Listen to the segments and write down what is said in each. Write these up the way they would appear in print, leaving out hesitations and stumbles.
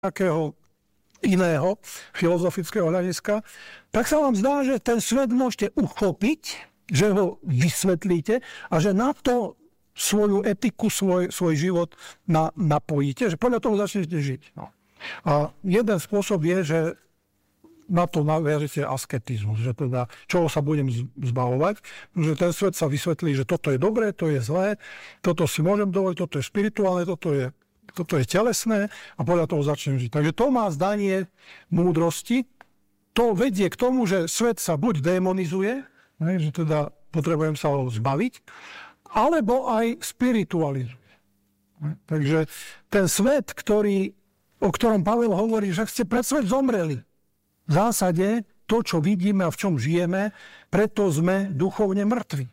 nejakého iného filozofického hľadiska, tak sa vám zdá, že ten svet môžete uchopiť, že ho vysvetlíte a že na to svoju etiku, svoj život napojíte, že podľa toho začnete žiť. No. A jeden spôsob je, že na to naviažete asketizmus, že teda čoho sa budem zbavovať, že ten svet sa vysvetlí, že toto je dobré, to je zlé, toto si môžem dovoliť, toto je spirituálne, toto je telesné a podľa toho začnem žiť. Takže to má zdanie múdrosti, to vedie k tomu, že svet sa buď démonizuje, že teda potrebujem sa ho zbaviť, alebo aj spiritualizuje. Takže ten svet, o ktorom Pavel hovorí, že ste pred svet zomreli. V zásade to, čo vidíme a v čom žijeme, preto sme duchovne mŕtvi.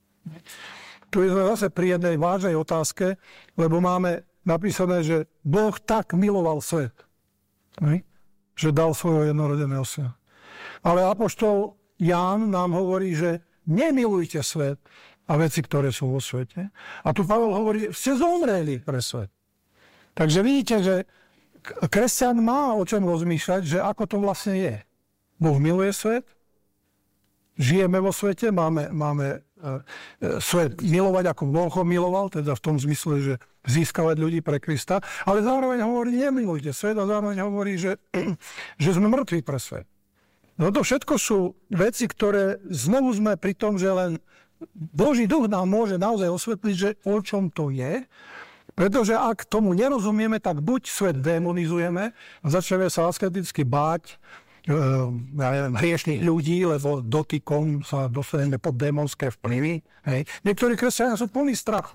Tu je zase pri jednej vážnej otázke, lebo máme napísané, že Boh tak miloval svet, že dal svojho jednorodeného syna. Ale apoštol Ján nám hovorí, že nemilujte svet a veci, ktoré sú vo svete. A tu Pavel hovorí, ste zomreli pre svet. Takže vidíte, že kresťan má o čom rozmýšľať, že ako to vlastne je. Boh miluje svet, žijeme vo svete, máme svet milovať, ako Boh ho miloval, teda v tom zmysle, že získavať ľudí pre Krista, ale zároveň hovorí, nemilujte svet a zároveň hovorí, že sme mŕtvi pre svet. No to všetko sú veci, ktoré znovu sme pri tom, že len Boží duch nám môže naozaj osvetliť, že o čom to je, pretože ak tomu nerozumieme, tak buď svet démonizujeme a začneme sa asketicky báť hriešných ľudí, lebo dotykom sa dostaneme pod démonské vplyvy. Hej. Niektorí kresťania sú plní strachu.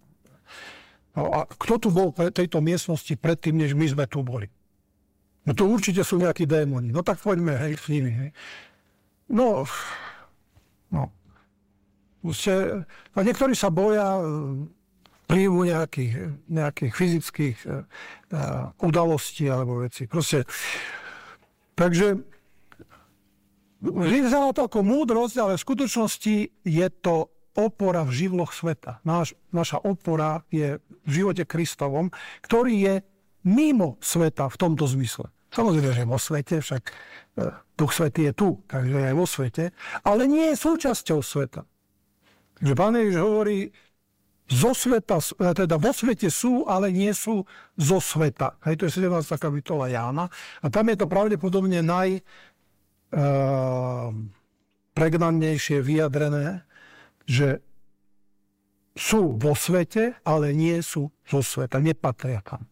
No a kto tu bol v tejto miestnosti predtým, než my sme tu boli? No to určite sú nejakí démoni. No tak poďme, s nimi. Hej. No. A niektorí sa boja vplyvu nejakých fyzických udalostí alebo vecí. Proste. Takže vyzerá to ako múdrosť, ale v skutočnosti je to opora v živloch sveta. Naša opora je v živote Kristovom, ktorý je mimo sveta v tomto zmysle. Samozrejme, že vo svete, však Duch Svätý je tu, takže je aj vo svete, ale nie je súčasťou sveta. Takže Pán Ježiš hovorí, zo sveta, teda vo svete sú, ale nie sú zo sveta. Hej, to je 17. kapitola Jána. A tam je to pravdepodobne najpregnannejšie vyjadrené, že sú vo svete, ale nie sú zo sveta, nepatria tam.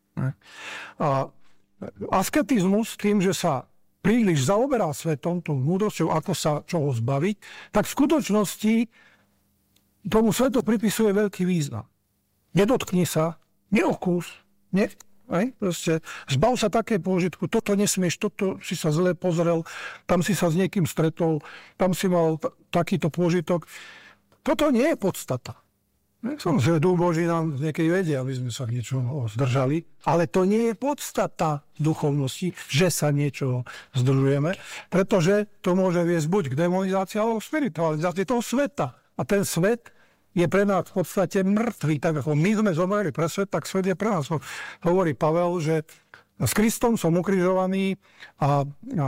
A asketizmus tým, že sa príliš zaoberá svetom, tou múdrosťou, ako sa čoho zbaviť, tak v skutočnosti tomu svetu pripisuje veľký význam. Nedotkni sa, neokús, proste zbav sa také pôžitku, toto nesmieš, toto si sa zle pozrel, tam si sa s niekým stretol, tam si mal takýto pôžitok. Toto nie je podstata. Samozrejme, Duch Boží nám niekedy vedie, aby sme sa niečoho zdržali, ale to nie je podstata duchovnosti, že sa niečoho zdržujeme, pretože to môže viesť buď k demonizácii, alebo spiritualizácii toho sveta. A ten svet je pre nás v podstate mŕtvý. Tak ako my sme zomreli pre svet, tak svet je pre nás. Hovorí Pavel, že s Kristom som ukrižovaný a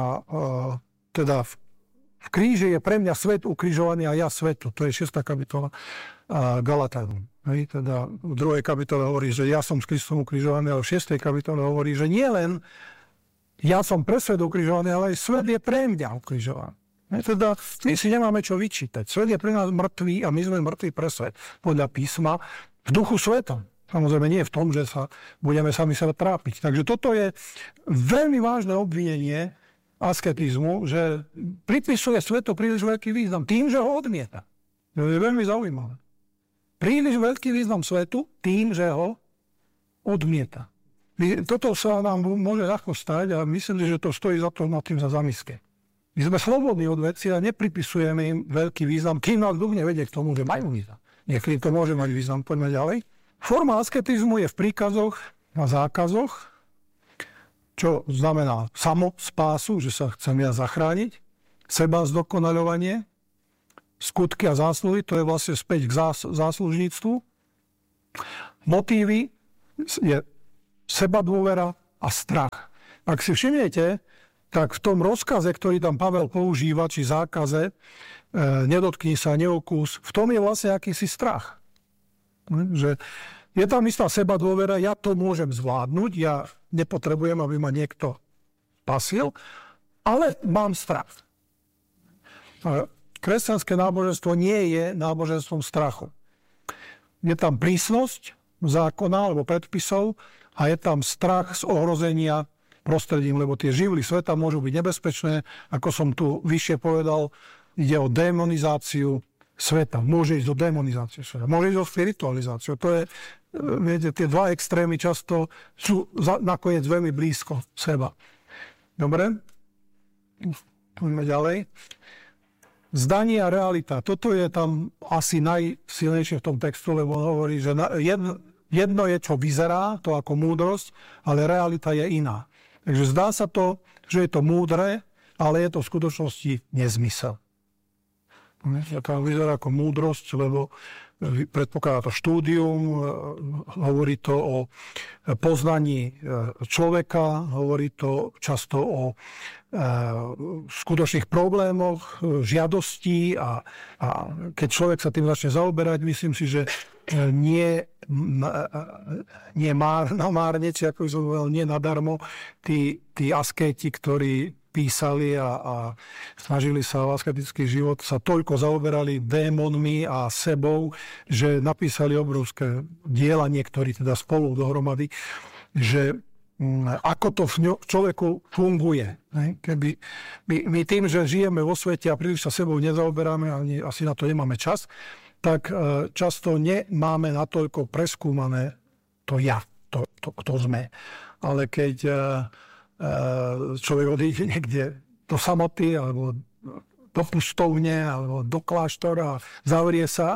teda v kríži je pre mňa svet ukrižovaný a ja svetu. To je 6. kapitola Galatanom. Teda v 2. kapitole hovorí, že ja som s Kristom ukrižovaný, ale v 6. kapitole hovorí, že nie len ja som pre svet ukrižovaný, ale aj svet je pre mňa ukrižovaný. Teda my si nemáme čo vyčítať. Svet je pre nás mŕtvý a my sme mŕtvi pre svet. Podľa písma v duchu sveta. Samozrejme nie v tom, že sa budeme sami seba trápiť. Takže toto je veľmi vážne obvinenie asketizmu, že pripisuje svetu príliš veľký význam tým, že ho odmieta. To je veľmi zaujímavé. Príliš veľký význam svetu tým, že ho odmieta. Toto sa nám môže ľahko stať a myslím, že to stojí za to nad tým za zamyslieť. My sme slobodní od veci a nepripisujeme im veľký význam, kým nás Duch nevedie k tomu, že majú význam. Niekedy to môže mať význam. Poďme ďalej. Forma asketizmu je v príkazoch a zákazoch, čo znamená samospásu, že sa chcem ja zachrániť, seba zdokonaľovanie, skutky a zásluhy, to je vlastne späť k záslužníctvu. Motívy je seba dôvera a strach. Ak si všimnete, tak v tom rozkaze, ktorý tam Pavel používa, či zákaze, nedotkni sa, neokús, v tom je vlastne akýsi strach. Že je tam istá seba dôvera, ja to môžem zvládnuť, ja nepotrebujem, aby ma niekto pasil, ale mám strach. Kresťanské náboženstvo nie je náboženstvom strachu. Je tam prísnosť zákona alebo predpisov a je tam strach z ohrozenia prostredím, lebo tie živly sveta môžu byť nebezpečné. Ako som tu vyššie povedal, ide o demonizáciu sveta. Môže ísť o demonizáciu sveta. Môže ísť o spiritualizáciu. To je, viete, tie dva extrémy často sú nakoniec veľmi blízko seba. Dobre? Poďme ďalej. Zdanie a realita. Toto je tam asi najsilnejšie v tom textu, lebo on hovorí, že jedno je, čo vyzerá, to ako múdrosť, ale realita je iná. Takže zdá sa to, že je to múdre, ale je to v skutočnosti nezmysel. To vyzerá ako múdrosť, lebo predpokladá to štúdium, hovorí to o poznaní človeka, hovorí to často o skutočných problémoch, žiadostí a keď človek sa tým začne zaoberať, myslím si, že nie namárne, či ako som povedal, nie nadarmo, tí askéti, ktorí písali a snažili sa o asketický život, sa toľko zaoberali démonmi a sebou, že napísali obrovské diela, niektorí teda spolu dohromady, že ako to v človeku funguje. Keby my tým, že žijeme vo svete a príliš sa sebou nezaoberáme, ani asi na to nemáme čas, tak často nemáme natoľko preskúmané to ja, to kto sme. Ale keď človek odíde niekde do samoty, alebo do pustovne, alebo do kláštora a zavrie sa,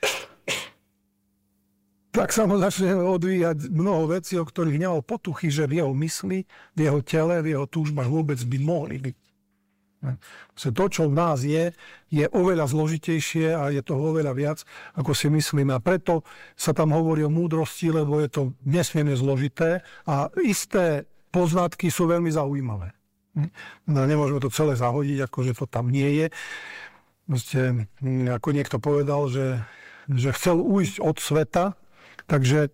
tak sa mu začne odvíjať mnoho vecí, o ktorých nemal potuchy, že v jeho mysli, v jeho tele, v jeho túžbách vôbec by mohli byť. To, čo v nás je oveľa zložitejšie a je toho oveľa viac, ako si myslíme. A preto sa tam hovorí o múdrosti, lebo je to nesmierne zložité a isté poznatky sú veľmi zaujímavé. No, nemôžeme to celé zahodiť, ako že to tam nie je. Proste, ako niekto povedal, že chcel ujsť od sveta, takže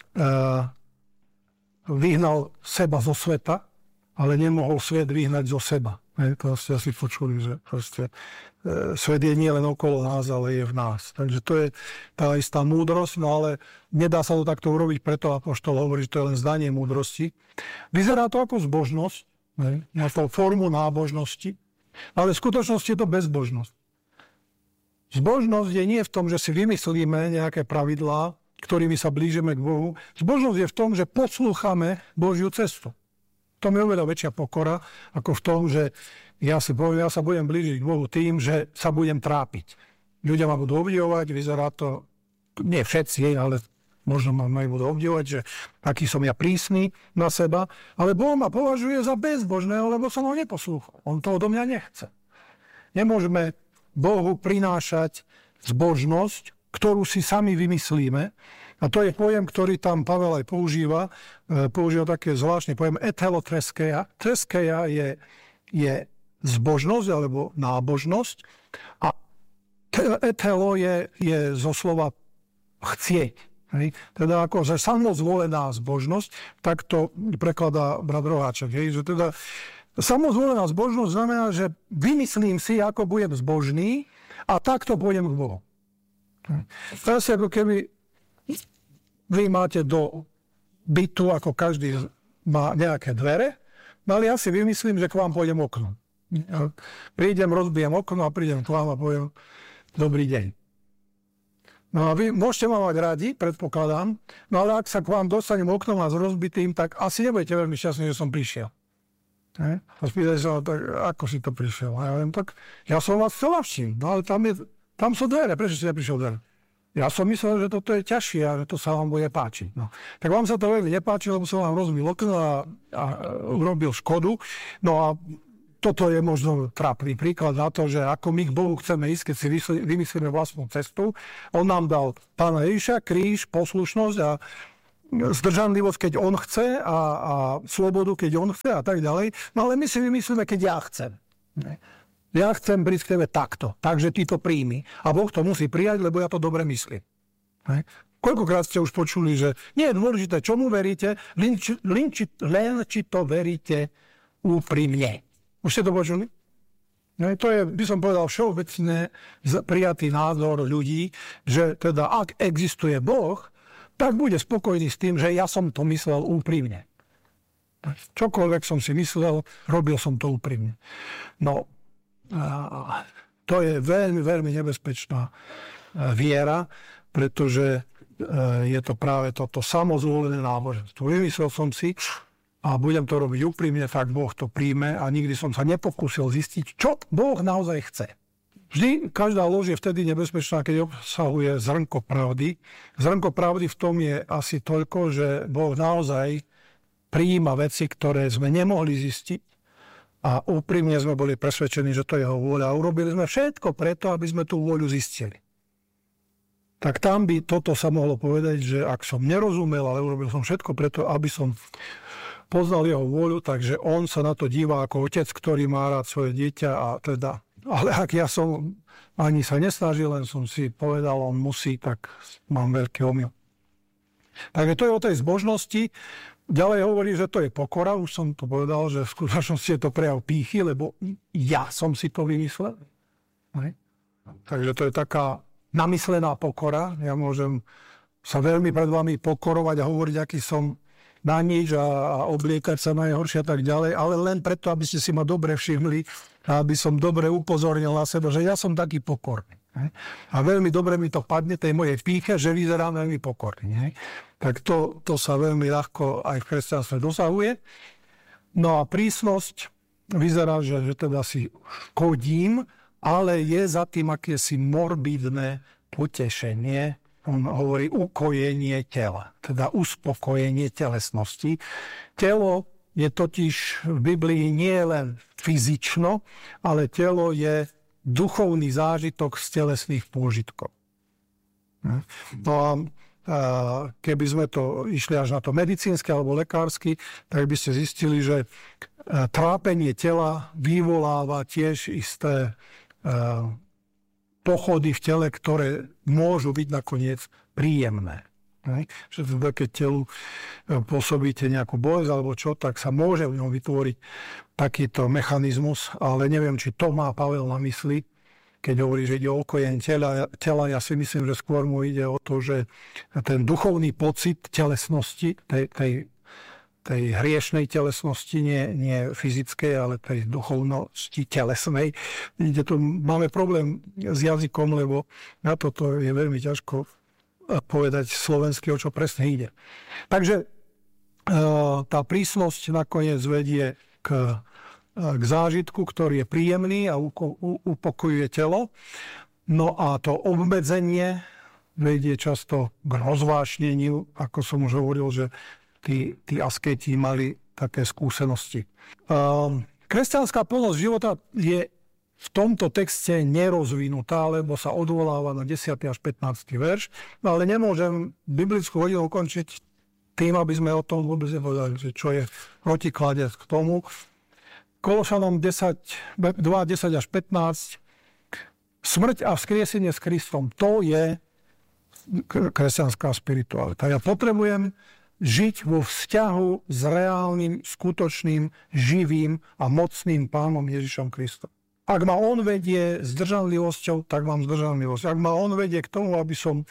vyhnal seba zo sveta, ale nemohol svet vyhnať zo seba. To ste asi počuli, že proste, svet je nie len okolo nás, ale je v nás. Takže to je tá istá múdrosť, no ale nedá sa to takto urobiť, preto apoštol hovorí, že to je len zdanie múdrosti. Vyzerá to ako zbožnosť, má to formu nábožnosti, ale v skutočnosti je to bezbožnosť. Zbožnosť je nie v tom, že si vymyslíme nejaké pravidlá, ktorými sa blížime k Bohu. Zbožnosť je v tom, že poslúchame Božiu cestu. To je oveľa väčšia pokora, ako v tom, že ja sa budem blížiť k Bohu tým, že sa budem trápiť. Ľudia ma budú obdivovať, vyzerá to, nie všetci, ale možno ma budú obdivovať, že aký som ja prísny na seba, ale Boh ma považuje za bezbožného, lebo som ho neposlúchal. On to odo mňa nechce. Nemôžeme Bohu prinášať zbožnosť, ktorú si sami vymyslíme. A to je pojem, ktorý tam Pavel aj používa. Používa také zvláštne pojem etelotreskeia. Treskeia je zbožnosť alebo nábožnosť. A etelo je zo slova chcieť. Teda ako že samozvolená zbožnosť, tak to prekladá brat Roháček. Že teda samozvolená zbožnosť znamená, že vymyslím si, ako budem zbožný a takto pôjdem k Bohu. Teraz ako keby vy máte do bytu, ako každý má nejaké dvere, ale ja si vymyslím, že k vám pôjdem oknom. Prídem, rozbijem okno a prídem k vám a poviem dobrý deň. No a vy môžete ma mať radi, predpokladám, no ale ak sa k vám dostanem oknom a s rozbitým, tak asi nebudete veľmi šťastní, že som prišiel. A spýtajte sa, tak ako si to prišiel? A ja viem, tak ja som vás chcel navštíviť, no ale tam sú dvere, prečo si neprišiel dvere? Ja som myslel, že toto je ťažšie a že to sa vám bude páčiť. No. Tak vám sa to veľmi nepáči, lebo som vám rozbil okno a urobil škodu. No a toto je možno trápny príklad na to, že ako my k Bohu chceme ísť, keď si vymyslíme vlastnú cestu. On nám dal Pána Ježiša, kríž, poslušnosť a zdržanlivosť, keď on chce a slobodu, keď on chce a tak ďalej. No ale my si vymyslíme, keď ja chcem. Ja chcem prísť k tebe takto, takže ty to príjmi. A Boh to musí prijať, lebo ja to dobre myslím. Koľkokrát ste už počuli, že nie je dôležité, čomu veríte, len či to veríte úprimne. Už ste to počuli? To je, by som povedal, všeobecne prijatý názor ľudí, že teda ak existuje Boh, tak bude spokojný s tým, že ja som to myslel úprimne. Čokoľvek som si myslel, robil som to úprimne. No, to je veľmi, veľmi nebezpečná viera, pretože je to práve toto samozvolené náboženstvo. Vymyslel som si a budem to robiť úprimne, tak Boh to príjme a nikdy som sa nepokúsil zistiť, čo Boh naozaj chce. Vždy, každá lož je vtedy nebezpečná, keď obsahuje zrnko pravdy. Zrnko pravdy v tom je asi toľko, že Boh naozaj prijíma veci, ktoré sme nemohli zistiť a úprimne sme boli presvedčení, že to je jeho vôľa. A urobili sme všetko preto, aby sme tú vôľu zistili. Tak tam by toto sa mohlo povedať, že ak som nerozumel, ale urobil som všetko preto, aby som poznal jeho vôľu, takže on sa na to díva ako otec, ktorý má rád svoje dieťa a teda... Ale ak ja som ani sa nesnažil, len som si povedal, on musí, tak mám veľký omyl. Takže to je o tej zbožnosti. Ďalej hovorí, že to je pokora. Už som to povedal, že v skutočnosti je to prejav pýchy, lebo ja som si to vymyslel. Takže to je taká namyslená pokora. Ja môžem sa veľmi pred vami pokorovať a hovoriť, aký som na nič a obliekať sa najhoršie a tak ďalej, ale len preto, aby ste si ma dobre všimli a aby som dobre upozornil na seba, že ja som taký pokorný. A veľmi dobre mi to padne tej mojej pýche, že vyzerám veľmi pokorný. Tak to sa veľmi ľahko aj v kresťanstve dosahuje. No a prísnosť vyzerá, že teda si škodím, ale je za tým akési morbidné potešenie. On hovorí ukojenie tela, teda uspokojenie telesnosti. Telo je totiž v Biblii nie len fyzično, ale telo je duchovný zážitok z telesných pôžitkov. No a keby sme to išli až na to medicínske alebo lekársky, tak by ste zistili, že trápenie tela vyvoláva tiež isté pochody v tele, ktoré môžu byť nakoniec príjemné. Že teda keď telu pôsobíte nejakú bolesť alebo čo, tak sa môže v ňom vytvoriť takýto mechanizmus, ale neviem, či to má Pavel na mysli, keď hovorí, že ide o ukojenie tela. Ja si myslím, že skôr mu ide o to, že ten duchovný pocit telesnosti, tej hriešnej telesnosti, nie fyzickej, ale tej duchovnosti telesnej. Máme problém s jazykom, lebo na toto je veľmi ťažko povedať slovensky, o čo presne ide. Takže tá prísnosť nakoniec vedie k zážitku, ktorý je príjemný a upokojuje telo. No a to obmedzenie vedie často k rozvášneniu, ako som už hovoril, že tí asketi mali také skúsenosti. Kresťanská plnosť života je v tomto texte nerozvinutá, lebo sa odvoláva na 10. až 15. verš, ale nemôžem biblickú hodinu ukončiť tým, aby sme o tom vôbec nepovedali, čo je protiklade k tomu. Kološanom 2, 10 až 15. Smrť a vzkriesenie s Kristom, to je kresťanská spiritualita. Ja potrebujem žiť vo vzťahu s reálnym, skutočným, živým a mocným Pánom Ježišom Kristom. Ak ma on vedie zdržanlivosťou, tak mám zdržanlivosť. Ak ma on vedie k tomu, aby som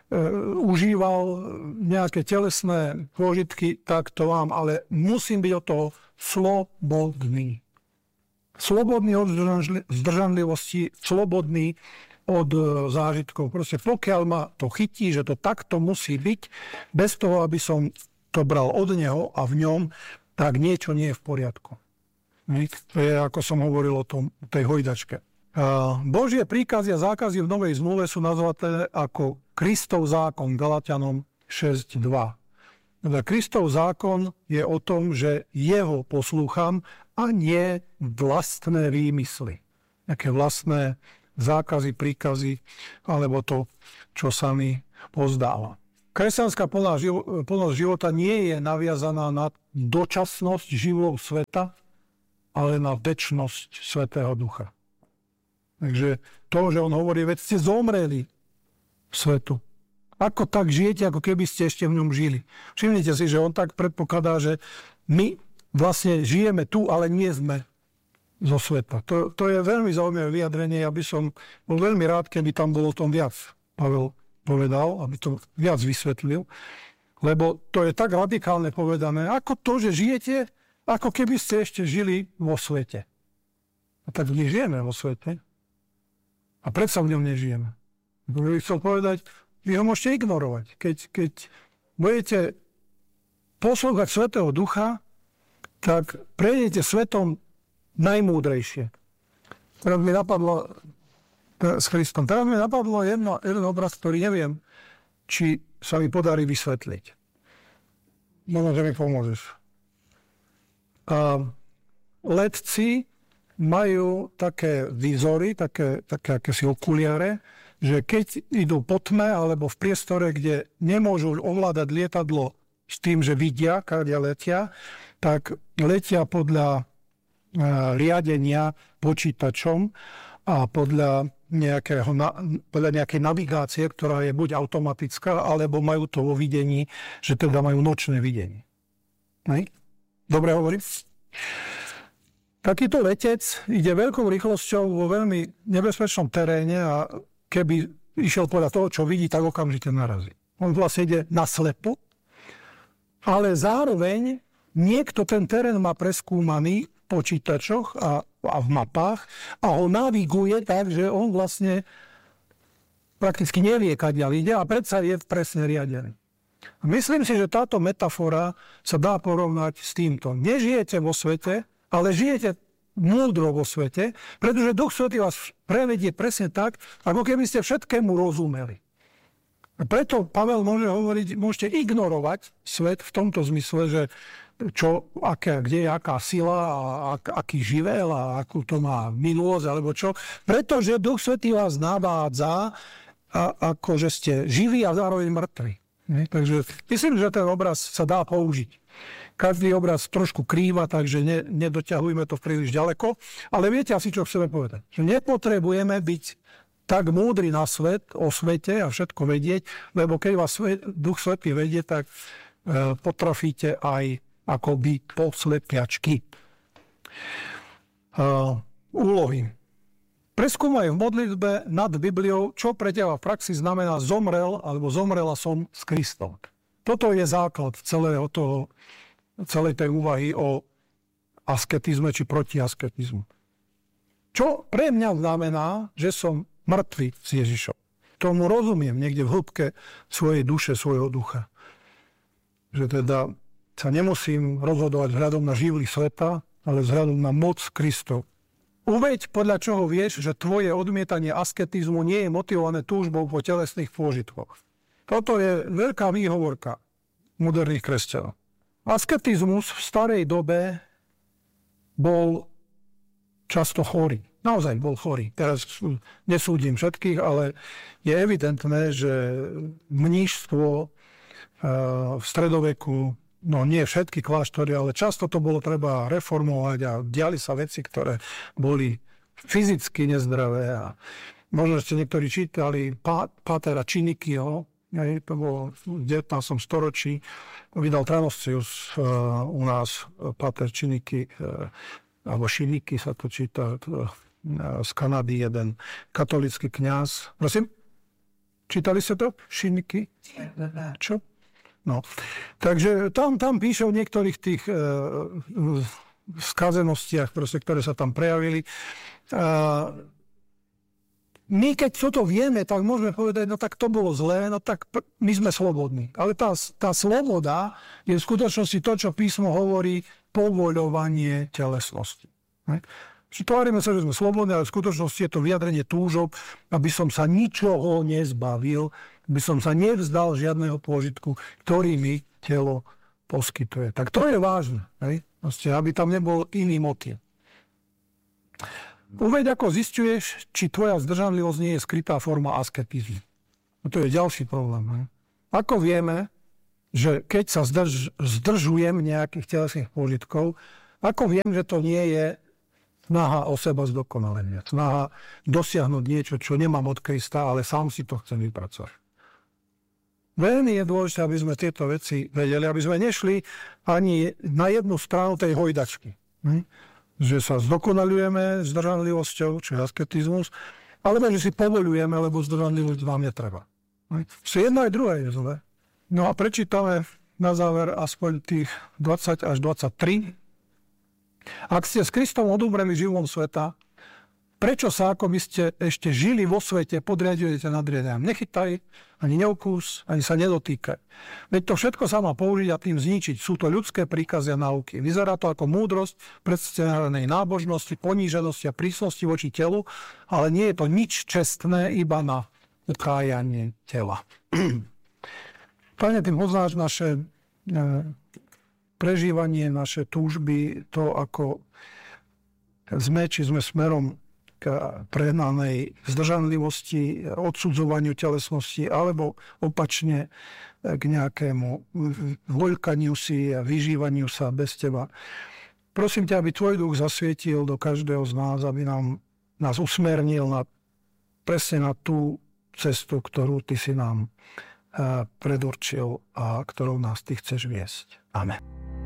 užíval nejaké telesné pôžitky, tak to mám, ale musím byť od toho slobodný. Slobodný od zdržanlivosti, slobodný od zážitkov. Proste pokiaľ ma to chytí, že to takto musí byť, bez toho, aby som to bral od neho a v ňom, tak niečo nie je v poriadku. To je, ako som hovoril o tej hojdačke. Božie príkazy a zákazy v Novej zmluve sú nazvané ako Kristov zákon, Galatianom 6.2. Kristov zákon je o tom, že jeho poslúcham a nie vlastné výmysly. Nejaké vlastné zákazy, príkazy, alebo to, čo sa mi pozdáva. Kresťanská plnosť života nie je naviazaná na dočasnosť živlov sveta, ale na večnosť Svätého Ducha. Takže to, že on hovorí, veď ste zomreli v svetu. Ako tak žijete, ako keby ste ešte v ňom žili. Všimnite si, že on tak predpokladá, že my vlastne žijeme tu, ale nie sme zo sveta. To je veľmi zaujímavé vyjadrenie. Ja by som bol veľmi rád, keby tam bolo o tom viac Pavel povedal, aby to viac vysvetlil. Lebo to je tak radikálne povedané, ako to, že žijete, ako keby ste ešte žili vo svete. A tak my žijeme vo svete. A predsa v ňom nežijeme. By chcel povedať, vy ho môžete ignorovať. Keď budete poslúchať Svätého Ducha, tak prejdete svetom najmúdrejšie. Teraz mi napadlo s Kristom. Teraz mi napadlo jeden obraz, ktorý neviem, či sa mi podarí vysvetliť. Možno, že mi pomôžeš. Letci majú také výzory, také akési okuliare, že keď idú po tme alebo v priestore, kde nemôžu ovládať lietadlo s tým, že vidia, kde letia, tak letia podľa riadenia počítačom a podľa nejakej navigácie, ktorá je buď automatická, alebo majú to vo videní, že teda majú nočné videnie. Hej? Dobre hovorím? Takýto letec ide veľkou rýchlosťou vo veľmi nebezpečnom teréne a keby išiel podľa toho, čo vidí, tak okamžite narazí. On vlastne ide naslepo, ale zároveň niekto ten terén má preskúmaný v počítačoch a v mapách a ho naviguje tak, že on vlastne prakticky nevie, kadiaľ ide a predsa je presne riadený. A myslím si, že táto metafora sa dá porovnať s týmto. Nežijete vo svete, ale žijete múdro vo svete, pretože Duch Svätý vás prevedie presne tak, ako keby ste všetkému rozumeli. A preto Pavel môže hovoriť, môžete ignorovať svet v tomto zmysle, že kde je aká sila a aký živel a akú to má minulosť alebo čo. Pretože Duch Svätý vás navádza, ako že ste živí a zároveň mŕtvi. Takže myslím, že ten obraz sa dá použiť. Každý obraz trošku krýva, takže nedoťahujme to príliš ďaleko. Ale viete asi, čo chceme povedať. Že nepotrebujeme byť tak múdri na svet, o svete a všetko vedieť, lebo keď vás Duch Svätý vedie, tak potrafíte aj akoby poslepiačky. Úlohy. Preskúmaj v modlitbe nad Bibliou, čo pre teba v praxi znamená zomrel alebo zomrela som s Kristom. Toto je základ celej tej úvahy o asketizme či protiasketizmu. Čo pre mňa znamená, že som mŕtvy s Ježišom. Tomu rozumiem niekde v hĺbke svojej duše, svojho ducha. Že teda sa nemusím rozhodovať vzhľadom na živly sveta, ale vzhľadom na moc Kristov. Uveď, podľa čoho vieš, že tvoje odmietanie asketizmu nie je motivované túžbou po telesných pôžitkoch. Toto je veľká výhovorka moderných kresťanov. Asketizmus v starej dobe bol často chorý. Naozaj bol chorý. Teraz nesúdim všetkých, ale je evidentné, že mníšstvo v stredoveku, no nie všetky kláštory, ale často to bolo treba reformovať a diali sa veci, ktoré boli fyzicky nezdravé. A možno ste niektorí čítali Pátera Činikyho, to bolo v 19. storočí, vydal Tranosius u nás, Páter Činiky, alebo Šiniky sa to číta, z Kanady, jeden katolícky kňaz. Prosím? Čítali ste to? Šiniky? Čo? No. Takže tam píše o niektorých tých skazenostiach, ktoré sa tam prejavili. My, keď toto vieme, tak môžeme povedať, no tak to bolo zlé, no tak my sme slobodní. Ale tá sloboda je v skutočnosti to, čo písmo hovorí, povoľovanie telesnosti. Tvárime sa, že sme slobodní, ale v skutočnosti je to vyjadrenie túžob, aby som sa ničoho nezbavil, aby som sa nevzdal žiadneho pôžitku, ktorý mi telo poskytuje. Tak to je vážne, aby tam nebol iný motiv. Uveď, ako zisťuješ, či tvoja zdržanlivosť nie je skrytá forma asketizmu. To je ďalší problém. Ako vieme, že keď sa zdržujem nejakých telesných pôžitkov, ako viem, že to nie je snaha o seba zdokonalenie, snaha dosiahnuť niečo, čo nemám od Krista, ale sám si to chcem vypracovať. Veľmi je dôležité, aby sme tieto veci vedeli, aby sme nešli ani na jednu stranu tej hojdačky. Že sa zdokonalujeme zdržanlivosťou, čo je asketizmus, alebo že si povoľujeme, lebo zdržanlivosť vám netreba. Jedno aj druhé je zle. No a prečítame na záver aspoň tých 20 až 23. Ak ste s Kristom odumreli živom sveta, prečo sa, ako by ste ešte žili vo svete, podriadujete nadriadeniam? Nechytaj, ani neukús, ani sa nedotýkaj. Veď to všetko sa má použiť a tým zničiť. Sú to ľudské príkazy a náuky. Vyzerá to ako múdrosť predstavenej nábožnosti, poníženosti a prísnosti voči telu, ale nie je to nič čestné, iba na ukájanie tela. Pane, tým poznáš naše prežívanie, naše túžby, to, ako sme, či sme smerom k prehnanej zdržanlivosti, odsudzovaniu telesnosti, alebo opačne k nejakému voľkaniu si a vyžívaniu sa bez teba. Prosím ťa, aby tvoj duch zasvietil do každého z nás, aby nás usmernil presne na tú cestu, ktorú ty si nám predurčil a ktorou nás ty chceš viesť. Amen.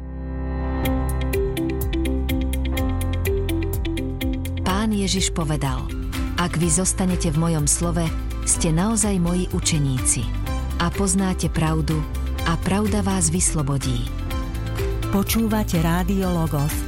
Pán Ježiš povedal: Ak vy zostanete v mojom slove, ste naozaj moji učeníci a poznáte pravdu a pravda vás vyslobodí. Počúvate Rádio Logos.